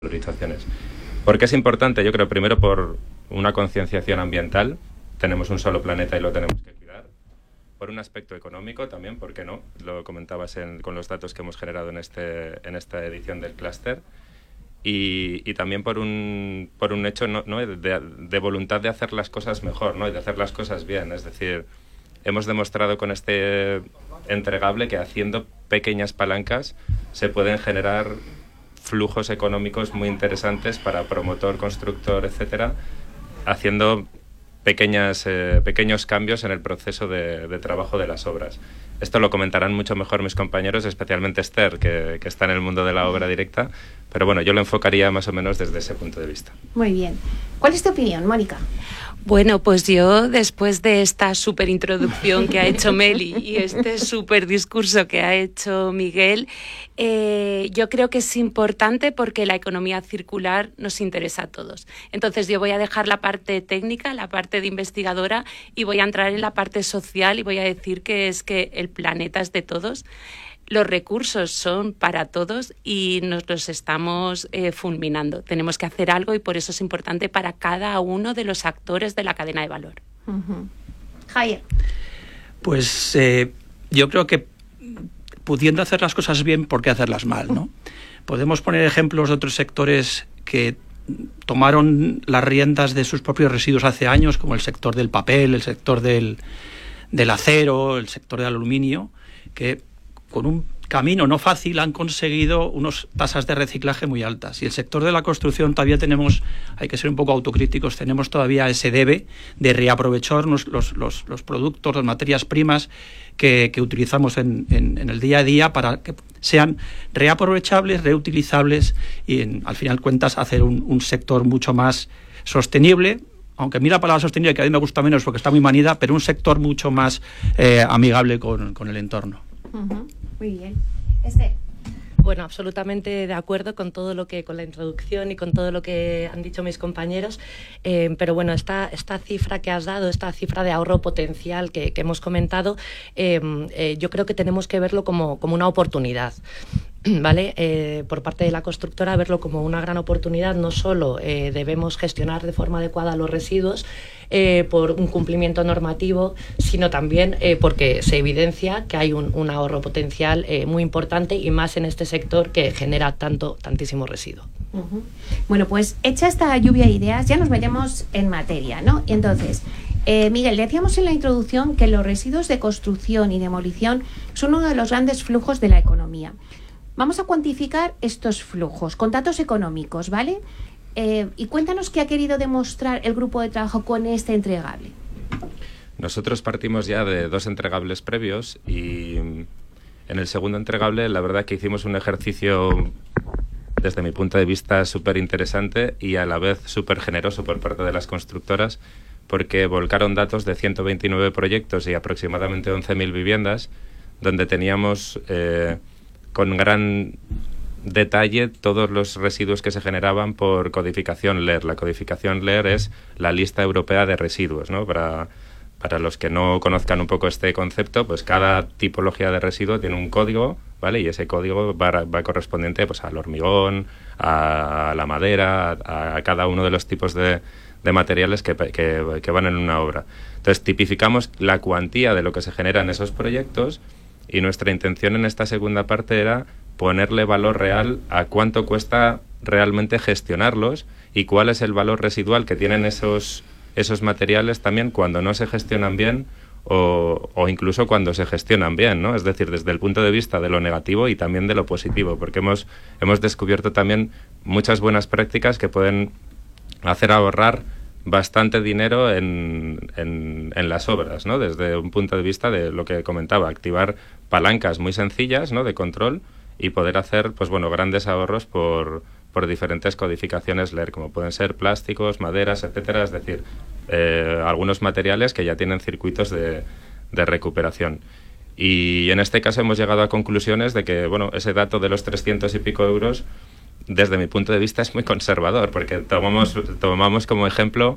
valorizaciones. ¿Por qué es importante? Yo creo, primero, por una concienciación ambiental. Tenemos un solo planeta y lo tenemos que cuidar. Por un aspecto económico también, ¿por qué no? Lo comentabas con los datos que hemos generado en esta edición del clúster. Y también por un hecho ¿no? de voluntad de hacer las cosas mejor, ¿no? Y de hacer las cosas bien. Es decir, hemos demostrado con este entregable que haciendo pequeñas palancas se pueden generar flujos económicos muy interesantes para promotor, constructor, etcétera, haciendo pequeños cambios en el proceso de trabajo de las obras. Esto lo comentarán mucho mejor mis compañeros, especialmente Esther, que está en el mundo de la obra directa, pero bueno, yo lo enfocaría más o menos desde ese punto de vista. Muy bien. ¿Cuál es tu opinión, Mónica? Bueno, pues yo, después de esta súper introducción que ha hecho Meli y este súper discurso que ha hecho Miguel, yo creo que es importante porque la economía circular nos interesa a todos. Entonces yo voy a dejar la parte técnica, la parte de investigadora, y voy a entrar en la parte social y voy a decir que es que el planeta es de todos. Los recursos son para todos y nos los estamos fulminando. Tenemos que hacer algo y por eso es importante para cada uno de los actores de la cadena de valor. Javier. Pues yo creo que pudiendo hacer las cosas bien, ¿por qué hacerlas mal, no? Podemos poner ejemplos de otros sectores que tomaron las riendas de sus propios residuos hace años, como el sector del papel, el sector del acero, el sector del aluminio, que con un camino no fácil han conseguido unas tasas de reciclaje muy altas. Y el sector de la construcción todavía hay que ser un poco autocríticos, tenemos todavía ese debe de reaprovechar los productos, las materias primas que utilizamos en el día a día para que sean reaprovechables, reutilizables y al final cuentas hacer un sector mucho más sostenible. Aunque a mí la palabra sostenible, que a mí me gusta menos porque está muy manida, pero un sector mucho más amigable con el entorno. Muy bien. Bueno, absolutamente de acuerdo con todo con la introducción y con todo lo que han dicho mis compañeros, pero bueno, esta cifra que has dado, esta cifra de ahorro potencial que hemos comentado, yo creo que tenemos que verlo como una oportunidad. ¿Vale? Por parte de la constructora, verlo como una gran oportunidad. No solo debemos gestionar de forma adecuada los residuos por un cumplimiento normativo, sino también porque se evidencia que hay un ahorro potencial muy importante, y más en este sector que genera tantísimo residuo. Bueno, pues hecha esta lluvia de ideas, ya nos metemos en materia, ¿no? Y entonces, Miguel, decíamos en la introducción que los residuos de construcción y demolición son uno de los grandes flujos de la economía. Vamos a cuantificar estos flujos con datos económicos, ¿vale? Y cuéntanos qué ha querido demostrar el grupo de trabajo con este entregable. Nosotros partimos ya de 2 entregables previos y en el segundo entregable la verdad que hicimos un ejercicio desde mi punto de vista súper interesante y a la vez súper generoso por parte de las constructoras, porque volcaron datos de 129 proyectos y aproximadamente 11.000 viviendas, donde teníamos con gran detalle todos los residuos que se generaban por codificación LER. La codificación LER es la lista europea de residuos, ¿no? Para los que no conozcan un poco este concepto, pues cada tipología de residuo tiene un código, ¿vale? Y ese código va correspondiente pues al hormigón, a la madera, a cada uno de los tipos de materiales que van en una obra. Entonces tipificamos la cuantía de lo que se genera en esos proyectos. Y nuestra intención en esta segunda parte era ponerle valor real a cuánto cuesta realmente gestionarlos y cuál es el valor residual que tienen esos materiales también cuando no se gestionan bien o incluso cuando se gestionan bien, ¿no? Es decir, desde el punto de vista de lo negativo y también de lo positivo, porque hemos descubierto también muchas buenas prácticas que pueden hacer ahorrar bastante dinero en las obras, ¿no? Desde un punto de vista de lo que comentaba, activar palancas muy sencillas, ¿no? De control y poder hacer, pues bueno, grandes ahorros por diferentes codificaciones LER, como pueden ser plásticos, maderas, etcétera. Es decir, algunos materiales que ya tienen circuitos de recuperación. Y en este caso hemos llegado a conclusiones de que, bueno, ese dato de los 300 y pico euros desde mi punto de vista es muy conservador, porque tomamos como ejemplo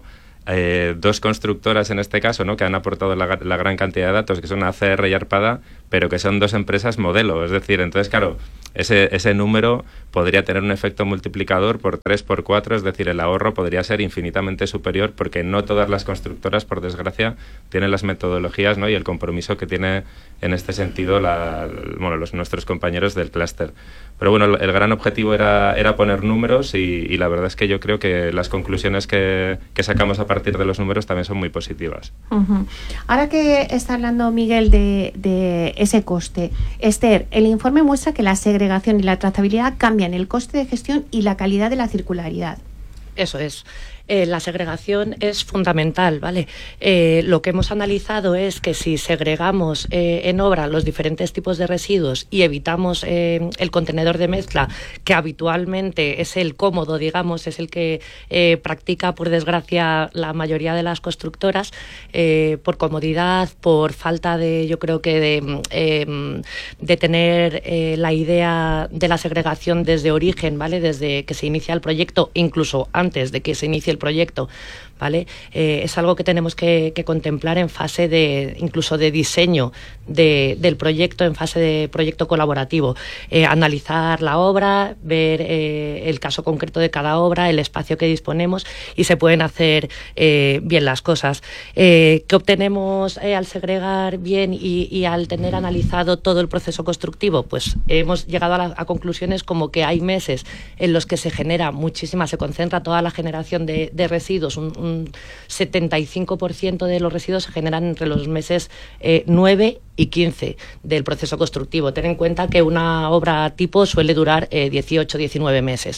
dos constructoras en este caso, ¿no?, que han aportado la gran cantidad de datos, que son ACR y Arpada, pero que son dos empresas modelo. Es decir, entonces, claro, ese número podría tener un efecto multiplicador por 3, por 4, es decir, el ahorro podría ser infinitamente superior, porque no todas las constructoras, por desgracia, tienen las metodologías, ¿no?, y el compromiso que tiene en este sentido nuestros compañeros del clúster. Pero bueno, el gran objetivo era poner números y la verdad es que yo creo que las conclusiones que sacamos a partir de los números también son muy positivas. Uh-huh. Ahora que está hablando Miguel de ese coste, Esther, el informe muestra que la segregación y la trazabilidad cambian el coste de gestión y la calidad de la circularidad. Eso es. La segregación es fundamental, ¿vale? Lo que hemos analizado es que si segregamos en obra los diferentes tipos de residuos y evitamos el contenedor de mezcla, que habitualmente es el cómodo, digamos, es el que practica, por desgracia, la mayoría de las constructoras, por comodidad, por falta de, yo creo que de tener la idea de la segregación desde origen, ¿vale? Desde que se inicia el proyecto, incluso antes de que se inicie el proyecto, ¿vale? Es algo que tenemos que contemplar en fase incluso de diseño del proyecto, en fase de proyecto colaborativo. Analizar la obra, ver el caso concreto de cada obra, el espacio que disponemos, y se pueden hacer bien las cosas. ¿Qué obtenemos al segregar bien y al tener analizado todo el proceso constructivo? Pues hemos llegado a conclusiones como que hay meses en los que se concentra toda la generación de residuos. Un 75% de los residuos se generan entre los meses 9 y 15 del proceso constructivo. Ten en cuenta que una obra tipo suele durar 18-19 meses.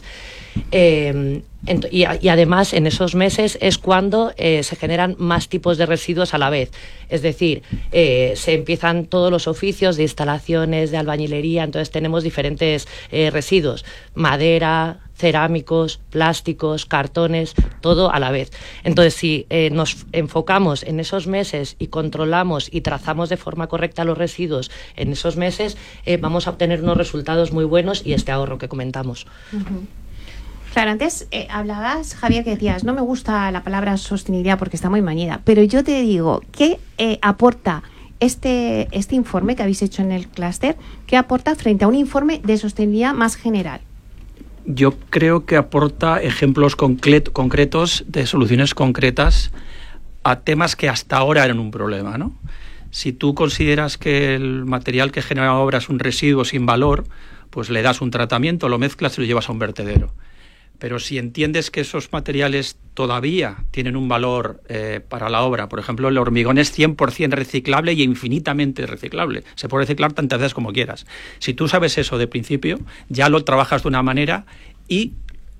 Y además, en esos meses es cuando se generan más tipos de residuos a la vez. Es decir, se empiezan todos los oficios de instalaciones, de albañilería, entonces tenemos diferentes residuos: madera, cerámicos, plásticos, cartones, todo a la vez. Entonces, si nos enfocamos en esos meses y controlamos y trazamos de forma correcta los residuos en esos meses, vamos a obtener unos resultados muy buenos y este ahorro que comentamos. Uh-huh. Claro, antes hablabas, Javier, que decías, no me gusta la palabra sostenibilidad porque está muy mañida, pero yo te digo, ¿qué aporta este informe que habéis hecho en el clúster? ¿Qué aporta frente a un informe de sostenibilidad más general? Yo creo que aporta ejemplos concretos de soluciones concretas a temas que hasta ahora eran un problema, ¿no? Si tú consideras que el material que genera la obra es un residuo sin valor, pues le das un tratamiento, lo mezclas y lo llevas a un vertedero. Pero si entiendes que esos materiales todavía tienen un valor para la obra, por ejemplo, el hormigón es 100% reciclable y infinitamente reciclable. Se puede reciclar tantas veces como quieras. Si tú sabes eso de principio, ya lo trabajas de una manera y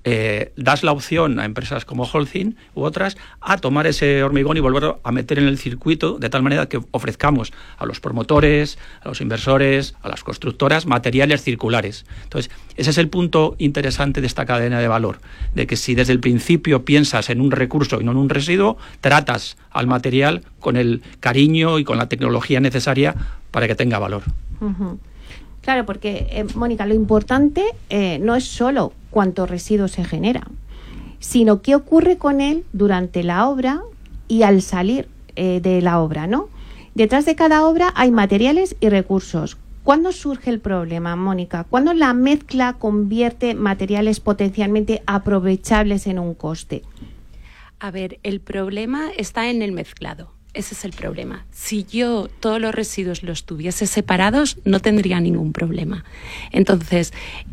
das la opción a empresas como Holcim u otras a tomar ese hormigón y volverlo a meter en el circuito, de tal manera que ofrezcamos a los promotores, a los inversores, a las constructoras materiales circulares. Entonces, ese es el punto interesante de esta cadena de valor, de que si desde el principio piensas en un recurso y no en un residuo, tratas al material con el cariño y con la tecnología necesaria para que tenga valor. Uh-huh. Claro, porque, Mónica, lo importante no es solo cuánto residuo se genera, sino qué ocurre con él durante la obra y al salir de la obra, ¿no? Detrás de cada obra hay materiales y recursos. ¿Cuándo surge el problema, Mónica? ¿Cuándo la mezcla convierte materiales potencialmente aprovechables en un coste? A ver, el problema está en el mezclado. Ese es el problema. Si yo todos los residuos los tuviese separados, no tendría ningún problema. Entonces,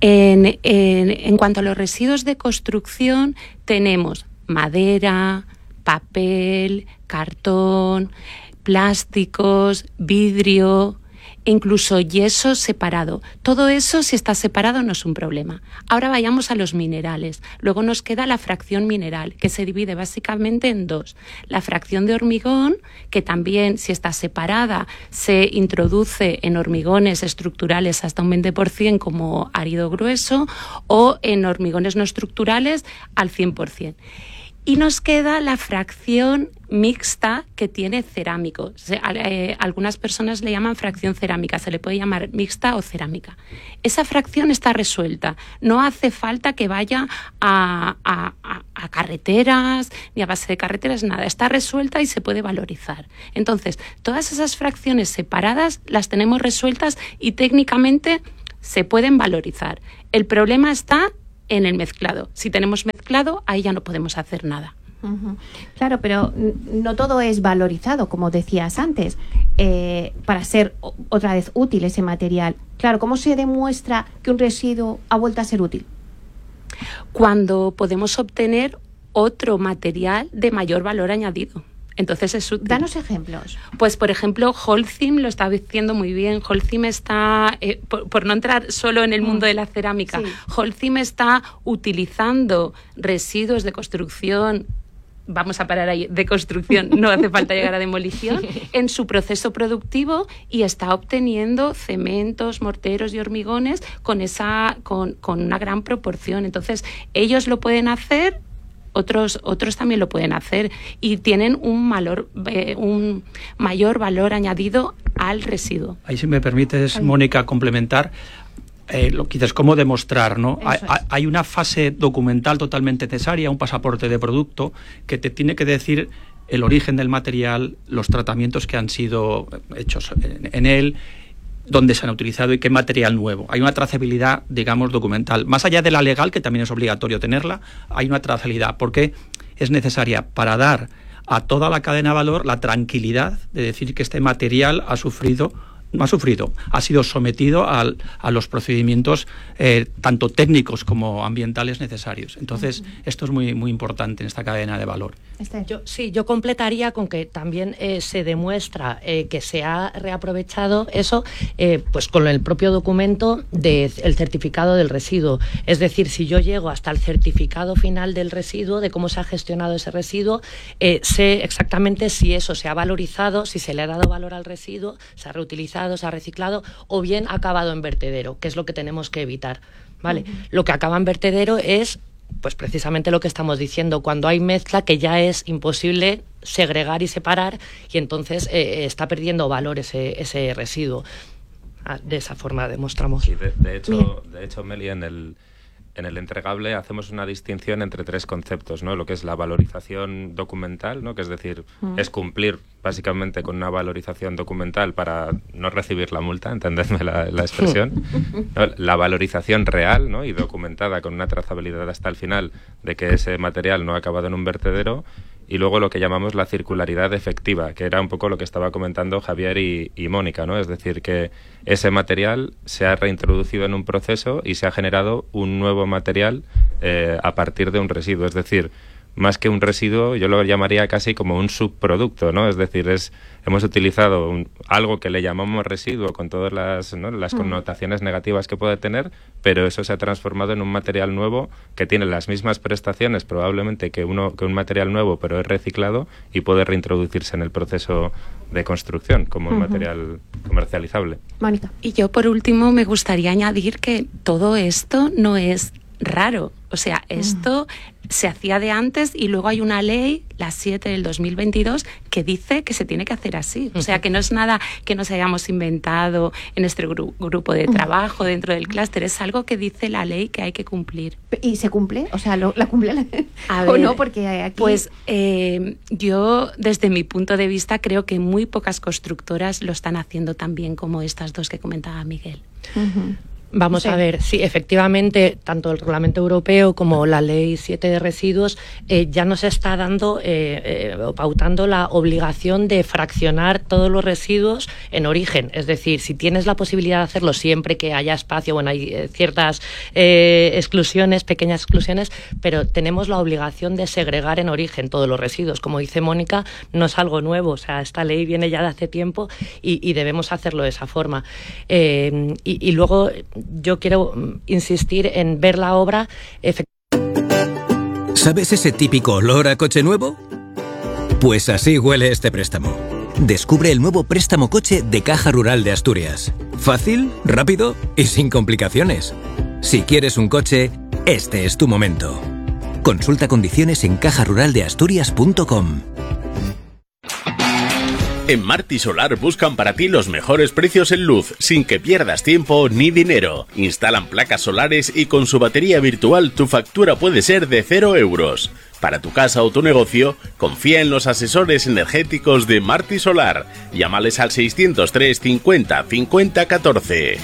en cuanto a los residuos de construcción, tenemos madera, papel, cartón, plásticos, vidrio, incluso yeso separado. Todo eso, si está separado, no es un problema. Ahora vayamos a los minerales. Luego nos queda la fracción mineral, que se divide básicamente en dos. La fracción de hormigón, que también, si está separada, se introduce en hormigones estructurales hasta un 20% como árido grueso, o en hormigones no estructurales al 100%. Y nos queda la fracción mixta que tiene cerámico. Algunas personas le llaman fracción cerámica, se le puede llamar mixta o cerámica. Esa fracción está resuelta, no hace falta que vaya a a carreteras, ni a base de carreteras, nada. Está resuelta y se puede valorizar. Entonces, todas esas fracciones separadas las tenemos resueltas y técnicamente se pueden valorizar. El problema está en el mezclado. Si tenemos mezclado, ahí ya no podemos hacer nada. Claro, pero no todo es valorizado, como decías antes, para ser otra vez útil ese material. Claro, ¿cómo se demuestra que un residuo ha vuelto a ser útil? Cuando podemos obtener otro material de mayor valor añadido. Entonces es útil. Danos ejemplos. Pues, por ejemplo, Holcim lo está diciendo muy bien. Holcim está, por no entrar solo en el mundo de la cerámica, sí. Holcim está utilizando residuos de construcción, vamos a parar ahí, de construcción, no hace falta llegar a demolición, en su proceso productivo y está obteniendo cementos, morteros y hormigones con una gran proporción. Entonces, ellos lo pueden hacer. Otros también lo pueden hacer y tienen un mayor valor añadido al residuo. Ahí, si me permites, Mónica, complementar lo que dices, cómo demostrar, ¿no? Hay una fase documental totalmente necesaria, un pasaporte de producto que te tiene que decir el origen del material, los tratamientos que han sido hechos en él, dónde se han utilizado y qué material nuevo. Hay una trazabilidad, digamos, documental. Más allá de la legal, que también es obligatorio tenerla, hay una trazabilidad, porque es necesaria para dar a toda la cadena de valor la tranquilidad de decir que este material ha sido sometido a los procedimientos tanto técnicos como ambientales necesarios. Entonces, esto es muy, muy importante en esta cadena de valor. Yo completaría con que también se demuestra que se ha reaprovechado eso pues con el propio documento del certificado del residuo. Es decir, si yo llego hasta el certificado final del residuo, de cómo se ha gestionado ese residuo, sé exactamente si eso se ha valorizado, si se le ha dado valor al residuo, se ha reutilizado, se ha reciclado o bien ha acabado en vertedero, que es lo que tenemos que evitar, ¿vale? Lo que acaba en vertedero es pues precisamente lo que estamos diciendo, cuando hay mezcla que ya es imposible segregar y separar y entonces está perdiendo valor ese residuo. De esa forma demostramos. Sí, de hecho, Meli, en el entregable hacemos una distinción entre tres conceptos, ¿no? Lo que es la valorización documental, ¿no? Que es decir, es cumplir básicamente con una valorización documental para no recibir la multa, entendedme la expresión. ¿No? La valorización real, ¿no? Y documentada con una trazabilidad hasta el final de que ese material no ha acabado en un vertedero. Y luego lo que llamamos la circularidad efectiva, que era un poco lo que estaba comentando Javier y Mónica, ¿no? Es decir, que ese material se ha reintroducido en un proceso y se ha generado un nuevo material a partir de un residuo. Es decir, más que un residuo, yo lo llamaría casi como un subproducto, ¿no? Es decir, hemos utilizado algo que le llamamos residuo con todas las connotaciones negativas que puede tener, pero eso se ha transformado en un material nuevo que tiene las mismas prestaciones probablemente que un material nuevo, pero es reciclado y puede reintroducirse en el proceso de construcción como un material comercializable. Mónica. Y yo, por último, me gustaría añadir que todo esto no es raro. O sea, esto se hacía de antes y luego hay una ley, la 7 del 2022, que dice que se tiene que hacer así. O sea, que no es nada que nos hayamos inventado en este grupo de trabajo dentro del clúster. Es algo que dice la ley que hay que cumplir. ¿Y se cumple? O sea, ¿la cumple o ver, no? Porque aquí... Pues yo, desde mi punto de vista, creo que muy pocas constructoras lo están haciendo tan bien como estas dos que comentaba Miguel. Vamos a ver, sí, efectivamente, tanto el Reglamento Europeo como la Ley 7 de Residuos ya nos está dando, pautando la obligación de fraccionar todos los residuos en origen. Es decir, si tienes la posibilidad de hacerlo siempre que haya espacio, bueno, hay ciertas exclusiones, pequeñas exclusiones, pero tenemos la obligación de segregar en origen todos los residuos. Como dice Mónica, no es algo nuevo, o sea, esta ley viene ya de hace tiempo y debemos hacerlo de esa forma. Y luego... Yo quiero insistir en ver la obra. ¿Sabes ese típico olor a coche nuevo? Pues así huele este préstamo. Descubre el nuevo préstamo coche de Caja Rural de Asturias. Fácil, rápido y sin complicaciones. Si quieres un coche, este es tu momento. Consulta condiciones en cajaruraldeasturias.com. En Marti Solar buscan para ti los mejores precios en luz, sin que pierdas tiempo ni dinero. Instalan placas solares y con su batería virtual tu factura puede ser de 0 euros. Para tu casa o tu negocio, confía en los asesores energéticos de Marti Solar. Llámales al 603 50 50 14.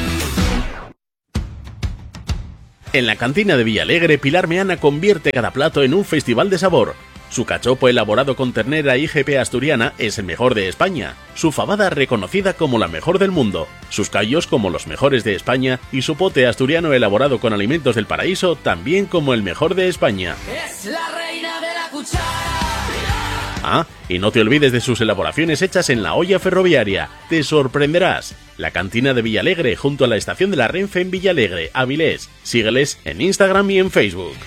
En la cantina de Villalegre, Pilar Meana convierte cada plato en un festival de sabor. Su cachopo elaborado con ternera IGP asturiana es el mejor de España, su fabada reconocida como la mejor del mundo, sus callos como los mejores de España y su pote asturiano elaborado con alimentos del paraíso también como el mejor de España. Es la reina de la cuchara. Ah, y no te olvides de sus elaboraciones hechas en la olla ferroviaria. Te sorprenderás. La cantina de Villalegre junto a la estación de la Renfe en Villalegre, Avilés. Sígueles en Instagram y en Facebook.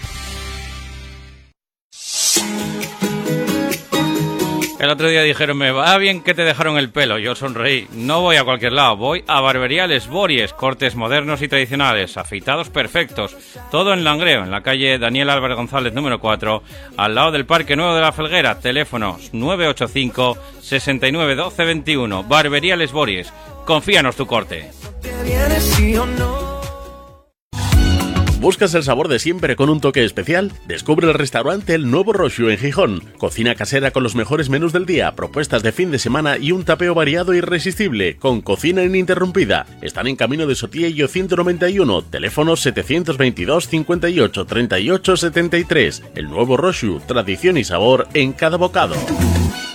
El otro día dijeron, me va bien que te dejaron el pelo. Yo sonreí. No voy a cualquier lado, voy a Barbería Les Bories. Cortes modernos y tradicionales, afeitados perfectos. Todo en Langreo, en la calle Daniel Álvarez González número 4, al lado del Parque Nuevo de la Felguera. Teléfonos 985 69 12 21. Barbería Les Bories. Confíanos tu corte. ¿Buscas el sabor de siempre con un toque especial? Descubre el restaurante El Nuevo Roxu en Gijón. Cocina casera con los mejores menús del día, propuestas de fin de semana y un tapeo variado e irresistible, con cocina ininterrumpida. Están en Camino de Sotillo 191, teléfono 722 58 38 73. El Nuevo Roxu, tradición y sabor en cada bocado.